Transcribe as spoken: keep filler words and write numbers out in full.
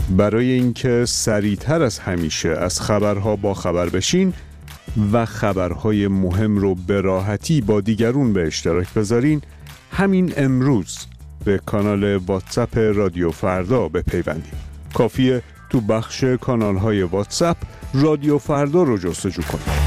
برای اینکه سریعتر از همیشه از خبرها با خبر بشین و خبرهای مهم رو به راحتی با دیگرون به اشتراک بذارین، همین امروز به کانال واتساپ رادیو فردا بپیوندید. کافیه تو بخش کانال‌های واتساپ رادیو فردا رو جستجو کنید.